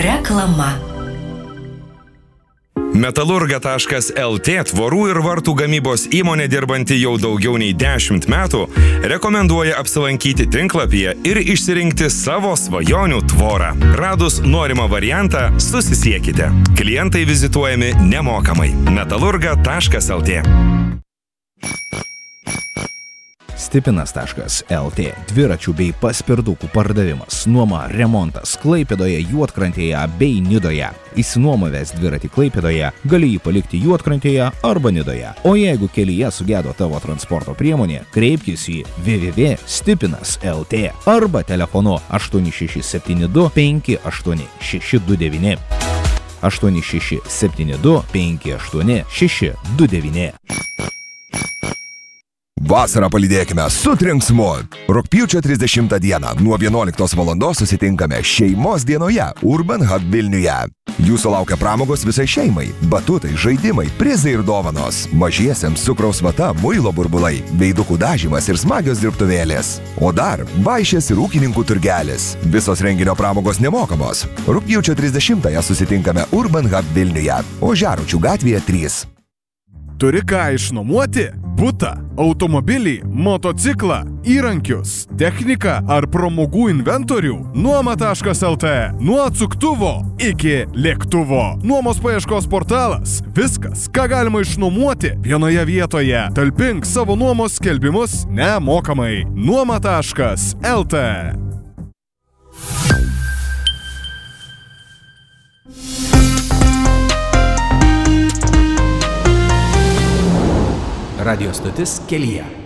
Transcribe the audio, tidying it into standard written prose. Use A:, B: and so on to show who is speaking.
A: Reklama.
B: Metalurga.lt tvorų ir vartų gamybos įmonė dirbanti jau daugiau nei 10 metų rekomenduoja apsilankyti tinklapyje ir išsirinkti savo svajonių tvorą. Radus norimą variantą, susisiekite. Klientai vizituojami nemokamai. Metalurga.lt.
C: Stipinas.lt dviračių bei paspirdukų pardavimas, nuoma, remontas Klaipėdoje, Juodkrantėje bei Nidoje. Išsinuomavęs dviratį Klaipėdoje, gali jį palikti Juodkrantėje arba Nidoje. O jeigu kelyje sugedo tavo transporto priemonė, kreipkis į www.stipinas.lt arba telefonu 8672 58629. 8672 58629.
D: Vasarą palydėkime su trenksmu. Rugpjūčio 30 dieną nuo 11 valandos susitinkame šeimos dienoje Urban Hub Vilniuje. Jūsų laukia pramogos visai šeimai, batutai, žaidimai, prizai ir dovanos. Mažiesiems cukraus vata, muilo burbulai, veidukų dažymas ir smagios dirbtuvėlės. O dar vaišės ir ūkininkų turgelis. Visos renginio pramogos nemokamos. Rugpjūčio 30-ąją susitinkame Urban Hub Vilniuje, Ožeručių gatvėje 3.
E: Turi ką išnuomoti? Butą, automobilį, motociklą, įrankius, techniką ar pramogų inventorių? Nuoma.lt. Nuo atsuktuvo iki lėktuvo. Nuomos paieškos portalas. Viskas, ką galima išnuomoti vienoje vietoje. Talpink savo nuomos skelbimus nemokamai. Nuoma.lt.
F: Radio stotis kelyje.